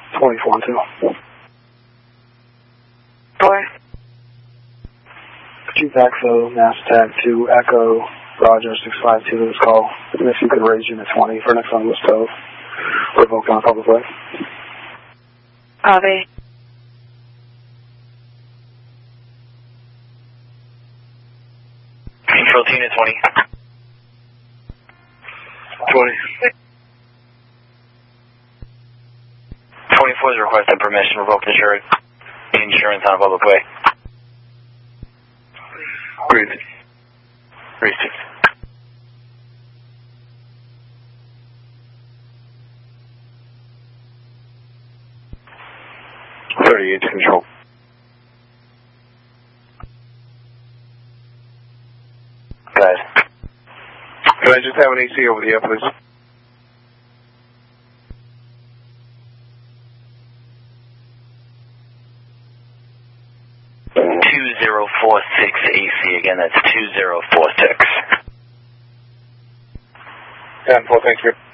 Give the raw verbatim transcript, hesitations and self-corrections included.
twenty-four and two. Four. Chief Axo, Mass Attack two, Echo, Roger, six five two, this call. And if you could raise unit twenty for next on West Cove. Revoked on public way. Copy. Control to unit twenty. twenty. twenty-four is requesting permission, revoked insurance. Insurance on public way. Agreed. Received. thirty-eight to control. Guys. Can I just have an A C over the air, please? two zero four six A C, again, that's two zero four six. ten four, thank you.